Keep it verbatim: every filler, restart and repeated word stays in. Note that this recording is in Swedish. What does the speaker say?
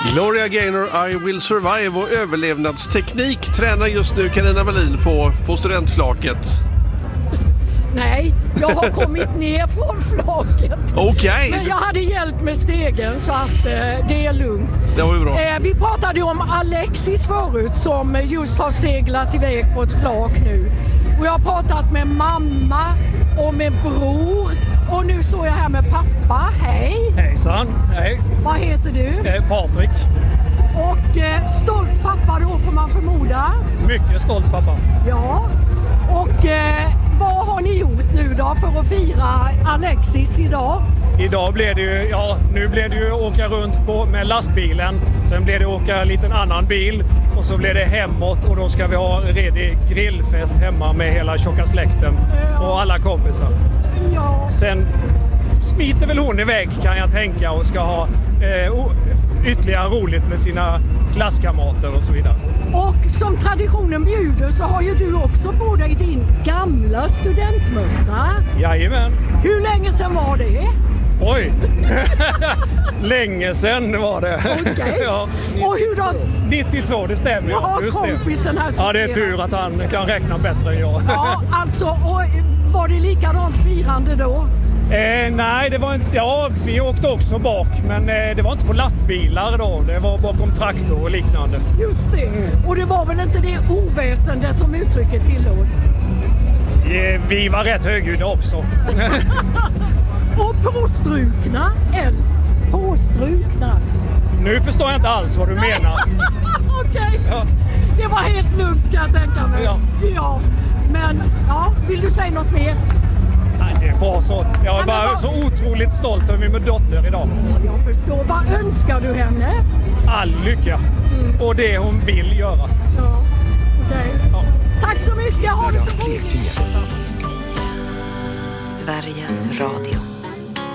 Gloria Gaynor, I Will Survive och överlevnadsteknik tränar just nu Carina Wallin på, på studentflaket. Nej, jag har kommit ner från flaket. Okej. Okay. Men jag hade hjälp med stegen så att eh, det är lugnt. Det var ju bra. Eh, vi pratade om Alexis förut som just har seglat iväg på ett flak nu. Och jag har pratat med mamma och med bror. Och nu står jag här med pappa. Hej! Hejsan, hej. Vad heter du? Eh, Patrik. Och eh, stolt pappa då får man förmoda. Mycket stolt pappa. Ja. Och eh, vad har ni gjort nu då för att fira Alexis idag? Idag blev det ju, ja nu blev det ju åka runt på, med lastbilen. Sen blev det åka en liten annan bil. Och så blev det hemåt och då ska vi ha en redig grillfest hemma med hela tjocka släkten och alla kompisar. Ja. Sen smiter väl hon iväg kan jag tänka och ska ha eh, ytterligare roligt med sina klasskamrater och så vidare. Och som traditionen bjuder så har ju du också på dig din gamla studentmössa. Jajamän. Hur länge sedan var det? Oj! Länge sedan var det. Okej. Okay. Ja. Och hur då? nittiotvå, det stämmer. Jag har just kompisen här. Ja, det är tur att han kan räkna bättre än jag. Ja, alltså. Och var det likadant firande då? Eh, nej, det var inte, ja, vi åkte också bak, men eh, det var inte på lastbilar då. Det var bakom traktor och liknande. Just det. Mm. Och det var väl inte det oväsendet om uttrycket tillåts? Eh, vi var rätt högljudda också. Och påstrukna, eller påstrukna. Nu förstår jag inte alls vad du Nej. menar. Okej, okay. Ja. Det var helt lugnt kan jag tänka mig. Ja. Ja. Men, ja, vill du säga något mer? Nej, det är bra så. Jag är bara var... så otroligt stolt över min dotter idag. Jag förstår. Vad önskar du henne? All lycka. Mm. Och det hon vill göra. Ja, okej. Okay. Ja. Tack så mycket. Ha det så roligt. Sveriges Radio.